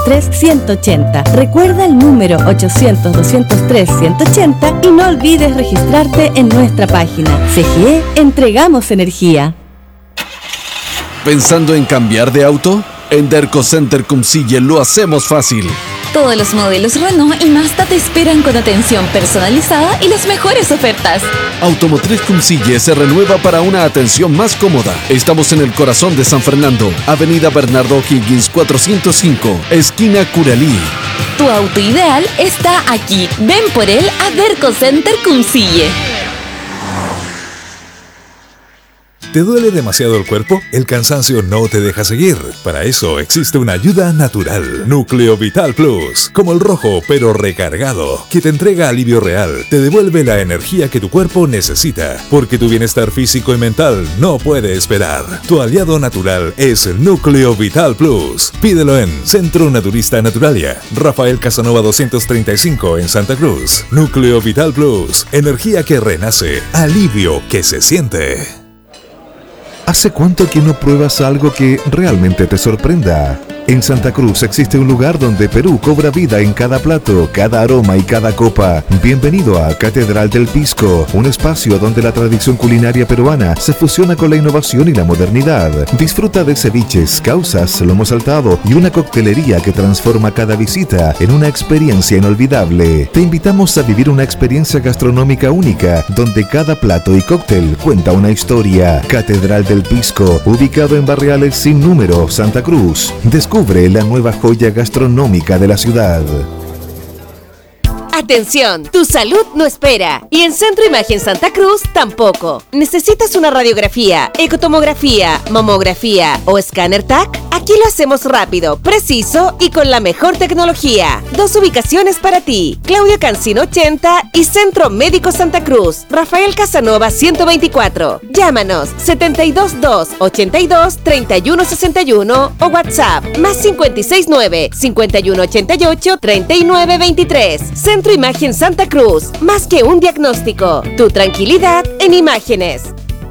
800-203-180. Recuerda el número 800-203-180 y no olvides registrarte en nuestra página. CGE, entregamos energía. ¿Pensando en cambiar de auto? En Derco Center Cumcille lo hacemos fácil. Todos los modelos Renault y Mazda te esperan con atención personalizada y las mejores ofertas. Automotriz Cumcille se renueva para una atención más cómoda. Estamos en el corazón de San Fernando, Avenida Bernardo O'Higgins 405, esquina Curalí. Tu auto ideal está aquí. Ven por él a Derco Center Cumcille. ¿Te duele demasiado el cuerpo? El cansancio no te deja seguir. Para eso existe una ayuda natural. Núcleo Vital Plus. Como el rojo, pero recargado. Que te entrega alivio real. Te devuelve la energía que tu cuerpo necesita. Porque tu bienestar físico y mental no puede esperar. Tu aliado natural es el Núcleo Vital Plus. Pídelo en Centro Naturista Naturalia. Rafael Casanova 235 en Santa Cruz. Núcleo Vital Plus. Energía que renace. Alivio que se siente. ¿Hace cuánto que no pruebas algo que realmente te sorprenda? En Santa Cruz existe un lugar donde Perú cobra vida en cada plato, cada aroma y cada copa. Bienvenido a Catedral del Pisco, un espacio donde la tradición culinaria peruana se fusiona con la innovación y la modernidad. Disfruta de ceviches, causas, lomo saltado y una coctelería que transforma cada visita en una experiencia inolvidable. Te invitamos a vivir una experiencia gastronómica única, donde cada plato y cóctel cuenta una historia. Catedral del Pisco, ubicado en Barriales Sin Número, Santa Cruz. Descubre la nueva joya gastronómica de la ciudad. Atención, tu salud no espera. Y en Centro Imagen Santa Cruz tampoco. ¿Necesitas una radiografía, ecotomografía, mamografía o escáner TAC? Aquí lo hacemos rápido, preciso y con la mejor tecnología. 2 ubicaciones para ti. Claudio Cancino 80 y Centro Médico Santa Cruz. Rafael Casanova 124. Llámanos 722-82-3161 o WhatsApp más 569-5188-3923. Centro Imagen Santa Cruz. Más que un diagnóstico. Tu tranquilidad en imágenes.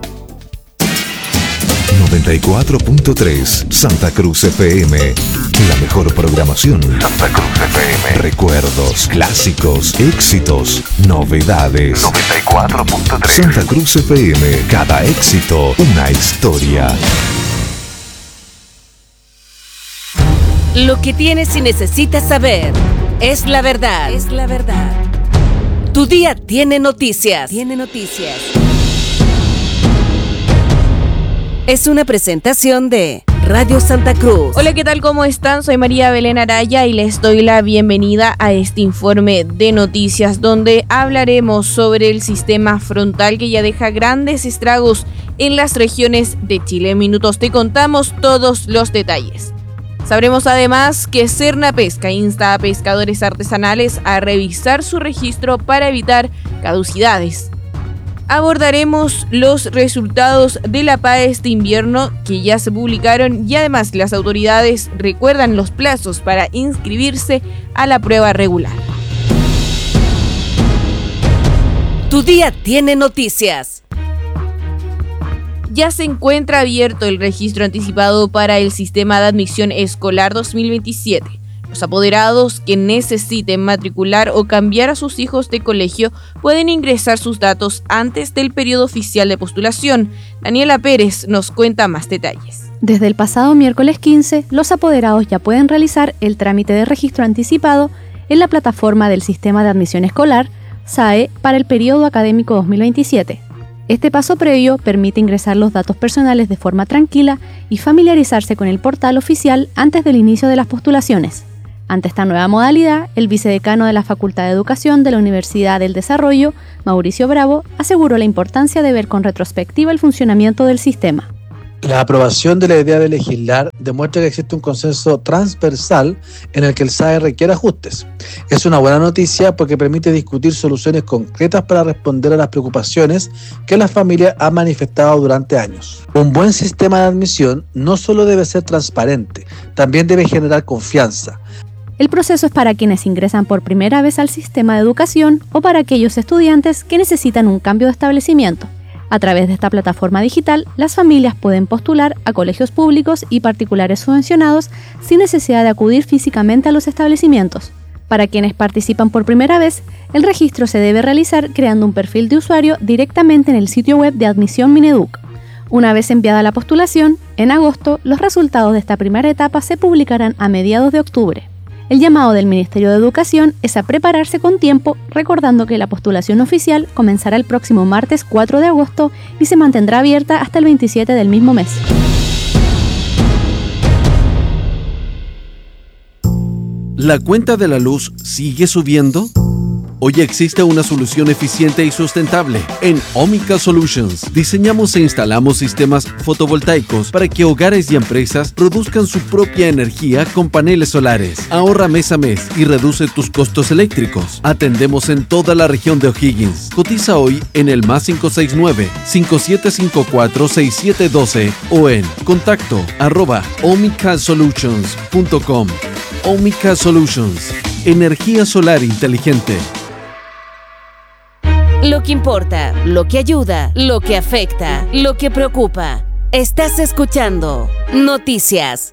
94.3 Santa Cruz FM. La mejor programación. Santa Cruz FM. Recuerdos, clásicos, éxitos, novedades. 94.3 Santa Cruz FM. Cada éxito, una historia. Lo que tienes y necesitas saber es la verdad. Es la verdad. Tu día tiene noticias. Tiene noticias. Es una presentación de Radio Santa Cruz. Hola, ¿qué tal? ¿Cómo están? Soy María Belén Araya y les doy la bienvenida a este informe de noticias donde hablaremos sobre el sistema frontal que ya deja grandes estragos en las regiones de Chile. En minutos te contamos todos los detalles. Sabremos además que Serna Pesca insta a pescadores artesanales a revisar su registro para evitar caducidades. Abordaremos los resultados de la PAE este invierno que ya se publicaron y además las autoridades recuerdan los plazos para inscribirse a la prueba regular. Tu día tiene noticias. Ya se encuentra abierto el registro anticipado para el sistema de admisión escolar 2027. Los apoderados que necesiten matricular o cambiar a sus hijos de colegio pueden ingresar sus datos antes del periodo oficial de postulación. Daniela Pérez nos cuenta más detalles. Desde el pasado miércoles 15, los apoderados ya pueden realizar el trámite de registro anticipado en la plataforma del Sistema de Admisión Escolar, SAE, para el periodo académico 2027. Este paso previo permite ingresar los datos personales de forma tranquila y familiarizarse con el portal oficial antes del inicio de las postulaciones. Ante esta nueva modalidad, el vicedecano de la Facultad de Educación de la Universidad del Desarrollo, Mauricio Bravo, aseguró la importancia de ver con retrospectiva el funcionamiento del sistema. La aprobación de la idea de legislar demuestra que existe un consenso transversal en el que el SAE requiere ajustes. Es una buena noticia porque permite discutir soluciones concretas para responder a las preocupaciones que la familia ha manifestado durante años. Un buen sistema de admisión no solo debe ser transparente, también debe generar confianza. El proceso es para quienes ingresan por primera vez al sistema de educación o para aquellos estudiantes que necesitan un cambio de establecimiento. A través de esta plataforma digital, las familias pueden postular a colegios públicos y particulares subvencionados sin necesidad de acudir físicamente a los establecimientos. Para quienes participan por primera vez, el registro se debe realizar creando un perfil de usuario directamente en el sitio web de Admisión Mineduc. Una vez enviada la postulación, en agosto, los resultados de esta primera etapa se publicarán a mediados de octubre. El llamado del Ministerio de Educación es a prepararse con tiempo, recordando que la postulación oficial comenzará el próximo martes 4 de agosto y se mantendrá abierta hasta el 27 del mismo mes. ¿La cuenta de la luz sigue subiendo? Hoy existe una solución eficiente y sustentable. En Omica Solutions diseñamos e instalamos sistemas fotovoltaicos para que hogares y empresas produzcan su propia energía con paneles solares. Ahorra mes a mes y reduce tus costos eléctricos. Atendemos en toda la región de O'Higgins. Cotiza hoy en el +569-5754-6712 o en contacto@omicasolutions.com. Omica Solutions. Energía solar inteligente. Lo que importa, lo que ayuda, lo que afecta, lo que preocupa. Estás escuchando Noticias.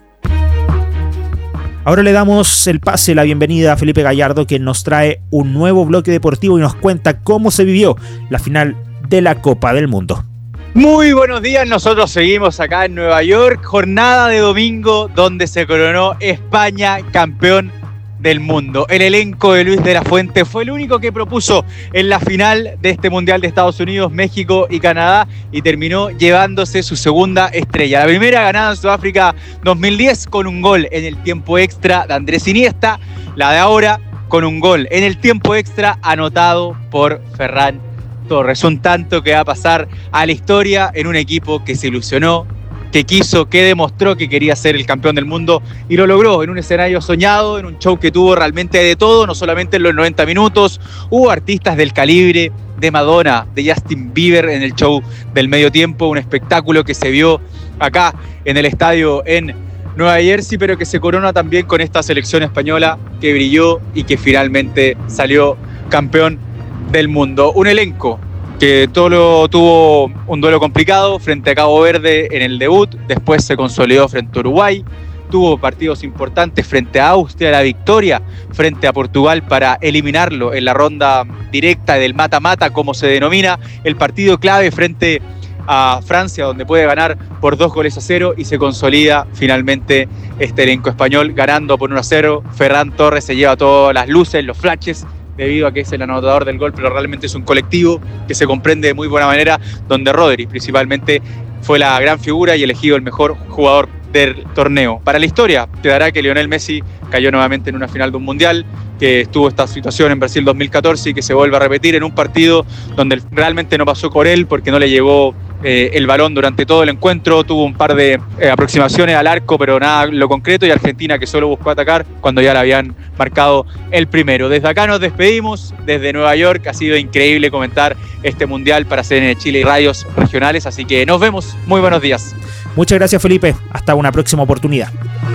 Ahora le damos el pase, la bienvenida a Felipe Gallardo, quien nos trae un nuevo bloque deportivo y nos cuenta cómo se vivió la final de la Copa del Mundo. Muy buenos días, nosotros seguimos acá en Nueva York, jornada de domingo donde se coronó España campeón del mundo. El elenco de Luis de la Fuente fue el único que propuso en la final de este Mundial de Estados Unidos, México y Canadá y terminó llevándose su segunda estrella. La primera ganada en Sudáfrica 2010 con un gol en el tiempo extra de Andrés Iniesta, la de ahora con un gol en el tiempo extra anotado por Ferran Torres. Un tanto que va a pasar a la historia en un equipo que se ilusionó, que quiso, que demostró que quería ser el campeón del mundo y lo logró en un escenario soñado, en un show que tuvo realmente de todo, no solamente en los 90 minutos, hubo artistas del calibre de Madonna, de Justin Bieber en el show del medio tiempo, un espectáculo que se vio acá en el estadio en Nueva Jersey, pero que se corona también con esta selección española que brilló y que finalmente salió campeón del mundo. Un elenco que todo tuvo un duelo complicado frente a Cabo Verde en el debut, después se consolidó frente a Uruguay, tuvo partidos importantes frente a Austria, la victoria frente a Portugal para eliminarlo en la ronda directa del mata-mata, como se denomina, el partido clave frente a Francia, donde puede ganar por 2-0 y se consolida finalmente este elenco español ganando por 1-0. Ferran Torres se lleva todas las luces, los flashes, debido a que es el anotador del gol, pero realmente es un colectivo que se comprende de muy buena manera, donde Rodri principalmente fue la gran figura y elegido el mejor jugador del torneo. Para la historia quedará que Lionel Messi cayó nuevamente en una final de un mundial, que estuvo esta situación en Brasil 2014 y que se vuelve a repetir en un partido donde realmente no pasó por él porque no le llegó el balón durante todo el encuentro, tuvo un par de aproximaciones al arco, pero nada lo concreto, y Argentina que solo buscó atacar cuando ya le habían marcado el primero. Desde acá nos despedimos, desde Nueva York, ha sido increíble comentar este mundial para CNN Chile y radios regionales, así que nos vemos, muy buenos días. Muchas gracias, Felipe, hasta una próxima oportunidad.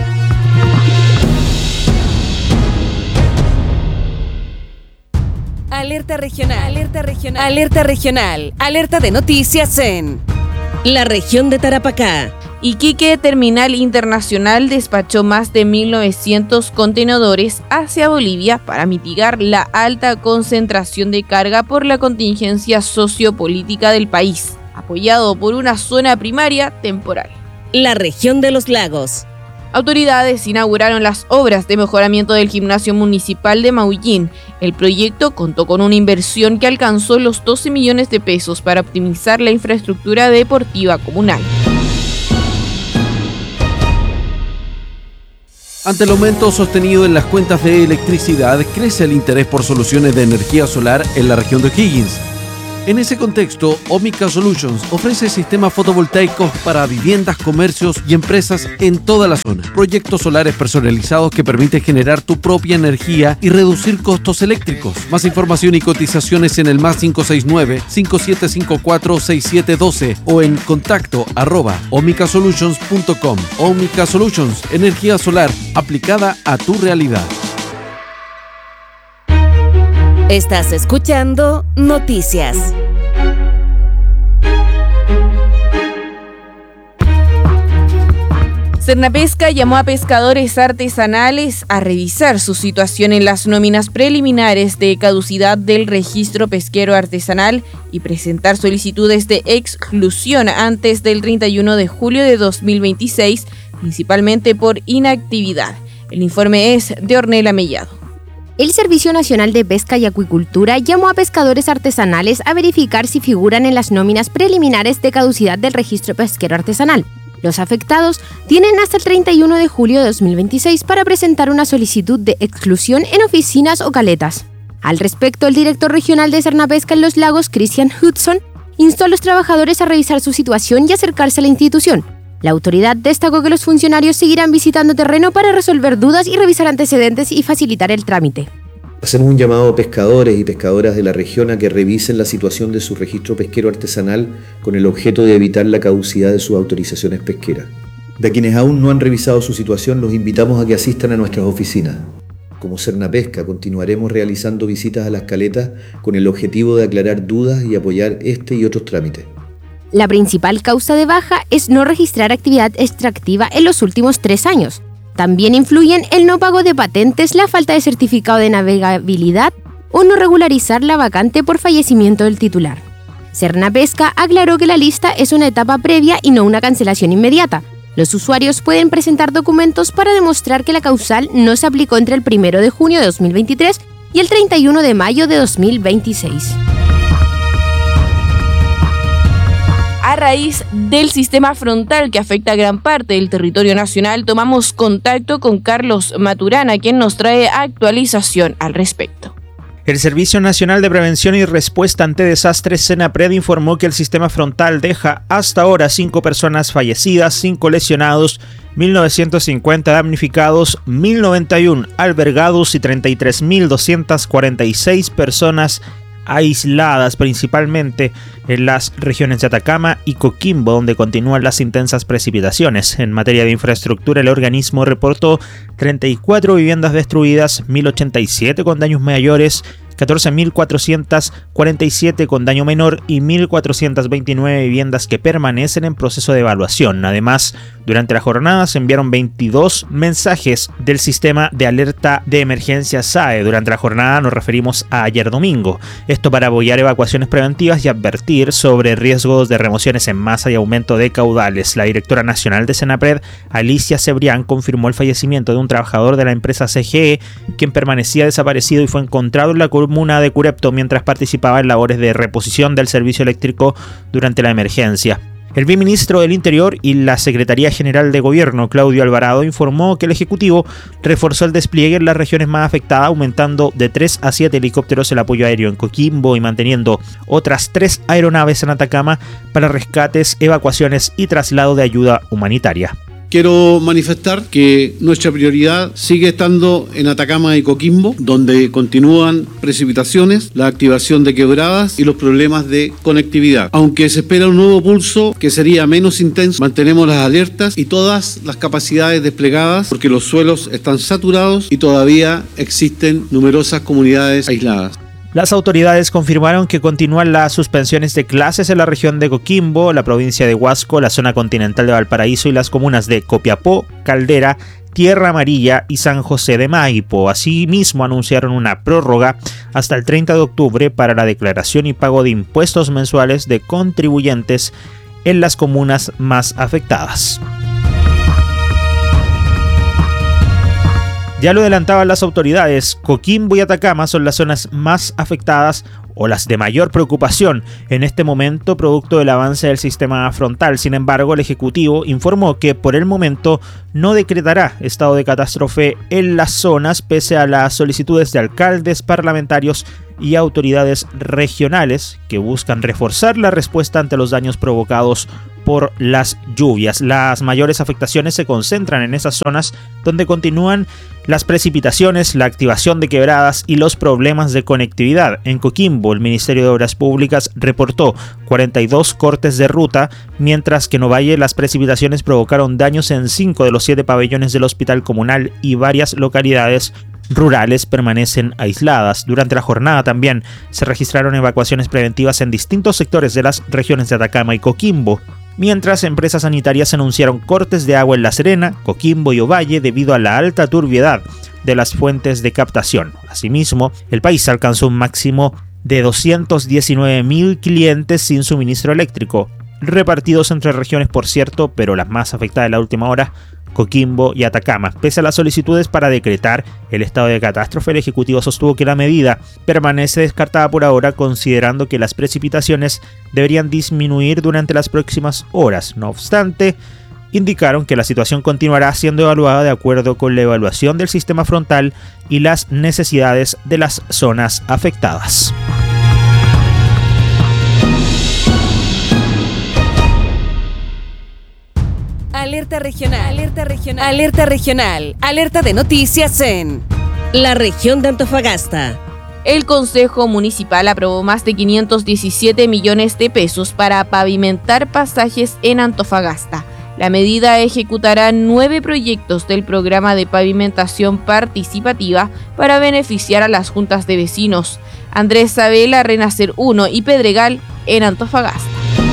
Alerta regional, alerta regional, alerta regional, alerta de noticias en la región de Tarapacá. Iquique Terminal Internacional despachó más de 1.900 contenedores hacia Bolivia para mitigar la alta concentración de carga por la contingencia sociopolítica del país, apoyado por una zona primaria temporal. La región de los lagos. Autoridades inauguraron las obras de mejoramiento del gimnasio municipal de Maullín. El proyecto contó con una inversión que alcanzó los 12 millones de pesos para optimizar la infraestructura deportiva comunal. Ante el aumento sostenido en las cuentas de electricidad, crece el interés por soluciones de energía solar en la región de O'Higgins. En ese contexto, Omica Solutions ofrece sistemas fotovoltaicos para viviendas, comercios y empresas en toda la zona. Proyectos solares personalizados que permiten generar tu propia energía y reducir costos eléctricos. Más información y cotizaciones en el +569-5754-6712 o en contacto@omicasolutions.com. Omica Solutions, energía solar aplicada a tu realidad. Estás escuchando Noticias. Sernapesca llamó a pescadores artesanales a revisar su situación en las nóminas preliminares de caducidad del registro pesquero artesanal y presentar solicitudes de exclusión antes del 31 de julio de 2026, principalmente por inactividad. El informe es de Ornella Mellado. El Servicio Nacional de Pesca y Acuicultura llamó a pescadores artesanales a verificar si figuran en las nóminas preliminares de caducidad del registro pesquero artesanal. Los afectados tienen hasta el 31 de julio de 2026 para presentar una solicitud de exclusión en oficinas o caletas. Al respecto, el director regional de Sernapesca en Los Lagos, Christian Hudson, instó a los trabajadores a revisar su situación y acercarse a la institución. La autoridad destacó que los funcionarios seguirán visitando terreno para resolver dudas y revisar antecedentes y facilitar el trámite. Hacemos un llamado a pescadores y pescadoras de la región a que revisen la situación de su registro pesquero artesanal con el objeto de evitar la caducidad de sus autorizaciones pesqueras. De quienes aún no han revisado su situación, los invitamos a que asistan a nuestras oficinas. Como Sernapesca, continuaremos realizando visitas a las caletas con el objetivo de aclarar dudas y apoyar este y otros trámites. La principal causa de baja es no registrar actividad extractiva en los últimos 3 años. También influyen el no pago de patentes, la falta de certificado de navegabilidad o no regularizar la vacante por fallecimiento del titular. Sernapesca aclaró que la lista es una etapa previa y no una cancelación inmediata. Los usuarios pueden presentar documentos para demostrar que la causal no se aplicó entre el 1 de junio de 2023 y el 31 de mayo de 2026. A raíz del sistema frontal que afecta a gran parte del territorio nacional, tomamos contacto con Carlos Maturana, quien nos trae actualización al respecto. El Servicio Nacional de Prevención y Respuesta ante Desastres, SENAPRED, informó que el sistema frontal deja hasta ahora 5 personas fallecidas, 5 lesionados, 1.950 damnificados, 1.091 albergados y 33.246 personas aisladas, principalmente en las regiones de Atacama y Coquimbo, donde continúan las intensas precipitaciones. En materia de infraestructura, el organismo reportó 34 viviendas destruidas, 1.087 con daños mayores, 14.447 con daño menor y 1.429 viviendas que permanecen en proceso de evaluación. Además, durante la jornada se enviaron 22 mensajes del sistema de alerta de emergencia SAE. Durante la jornada nos referimos a ayer domingo. Esto para apoyar evacuaciones preventivas y advertir sobre riesgos de remociones en masa y aumento de caudales. La directora nacional de SENAPRED, Alicia Cebrián, confirmó el fallecimiento de un trabajador de la empresa CGE, quien permanecía desaparecido y fue encontrado en la comuna de Curepto mientras participaba en labores de reposición del servicio eléctrico durante la emergencia. El viceministro del Interior y la Secretaría General de Gobierno, Claudio Alvarado, informó que el Ejecutivo reforzó el despliegue en las regiones más afectadas, aumentando de 3 a 7 helicópteros el apoyo aéreo en Coquimbo y manteniendo otras 3 aeronaves en Atacama para rescates, evacuaciones y traslado de ayuda humanitaria. Quiero manifestar que nuestra prioridad sigue estando en Atacama y Coquimbo, donde continúan precipitaciones, la activación de quebradas y los problemas de conectividad. Aunque se espera un nuevo pulso que sería menos intenso, mantenemos las alertas y todas las capacidades desplegadas porque los suelos están saturados y todavía existen numerosas comunidades aisladas. Las autoridades confirmaron que continúan las suspensiones de clases en la región de Coquimbo, la provincia de Huasco, la zona continental de Valparaíso y las comunas de Copiapó, Caldera, Tierra Amarilla y San José de Maipo. Asimismo, anunciaron una prórroga hasta el 30 de octubre para la declaración y pago de impuestos mensuales de contribuyentes en las comunas más afectadas. Ya lo adelantaban las autoridades, Coquimbo y Atacama son las zonas más afectadas o las de mayor preocupación en este momento producto del avance del sistema frontal. Sin embargo, el Ejecutivo informó que por el momento no decretará estado de catástrofe en las zonas pese a las solicitudes de alcaldes, parlamentarios y autoridades regionales que buscan reforzar la respuesta ante los daños provocados por las lluvias. Las mayores afectaciones se concentran en esas zonas donde continúan las precipitaciones, la activación de quebradas y los problemas de conectividad. En Coquimbo, el Ministerio de Obras Públicas reportó 42 cortes de ruta, mientras que en Ovalle las precipitaciones provocaron daños en 5 de los 7 pabellones del hospital comunal y varias localidades rurales permanecen aisladas. Durante la jornada también se registraron evacuaciones preventivas en distintos sectores de las regiones de Atacama y Coquimbo. mientras empresas sanitarias anunciaron cortes de agua en La Serena, Coquimbo y Ovalle debido a la alta turbiedad de las fuentes de captación. Asimismo, el país alcanzó un máximo de 219.000 clientes sin suministro eléctrico, repartidos entre regiones por cierto, pero las más afectadas en la última hora, Coquimbo y Atacama. Pese a las solicitudes para decretar el estado de catástrofe, el Ejecutivo sostuvo que la medida permanece descartada por ahora, considerando que las precipitaciones deberían disminuir durante las próximas horas. No obstante, indicaron que la situación continuará siendo evaluada de acuerdo con la evaluación del sistema frontal y las necesidades de las zonas afectadas. Alerta regional, alerta regional, alerta regional, alerta de noticias en la región de Antofagasta. El Consejo Municipal aprobó más de 517 millones de pesos para pavimentar pasajes en Antofagasta. La medida ejecutará 9 proyectos del programa de pavimentación participativa para beneficiar a las juntas de vecinos Andrés Sabela, Renacer 1 y Pedregal en Antofagasta.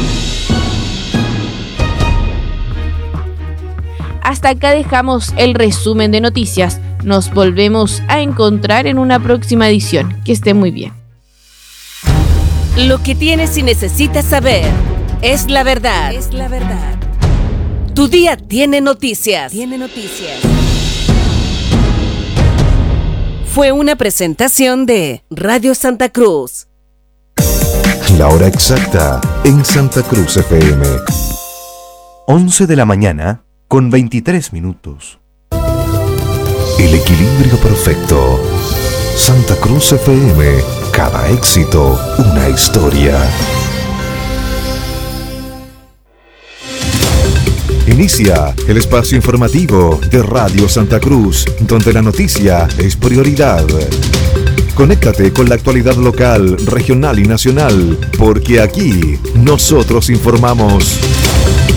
Hasta acá dejamos el resumen de noticias. Nos volvemos a encontrar en una próxima edición. Que esté muy bien. Lo que tienes y necesitas saber es la verdad. Es la verdad. Tu día tiene noticias. Fue una presentación de Radio Santa Cruz. La hora exacta en Santa Cruz FM. 11 de la mañana con 23 minutos. El equilibrio perfecto. Santa Cruz FM. Cada éxito, una historia. Inicia el espacio informativo de Radio Santa Cruz, donde la noticia es prioridad. Conéctate con la actualidad local, regional y nacional, porque aquí nosotros informamos.